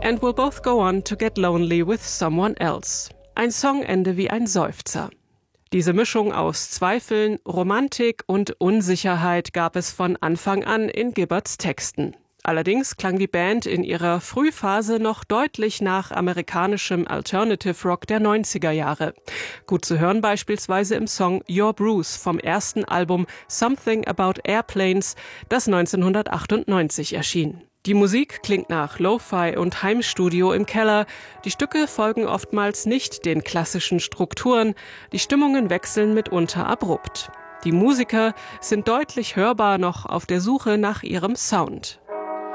And we'll both go on to get lonely with someone else. Ein Songende wie ein Seufzer. Diese Mischung aus Zweifeln, Romantik und Unsicherheit gab es von Anfang an in Gibberts Texten. Allerdings klang die Band in ihrer Frühphase noch deutlich nach amerikanischem Alternative Rock der 90er Jahre. Gut zu hören beispielsweise im Song Your Bruce vom ersten Album Something About Airplanes, das 1998 erschien. Die Musik klingt nach Lo-Fi und Heimstudio im Keller. Die Stücke folgen oftmals nicht den klassischen Strukturen. Die Stimmungen wechseln mitunter abrupt. Die Musiker sind deutlich hörbar noch auf der Suche nach ihrem Sound.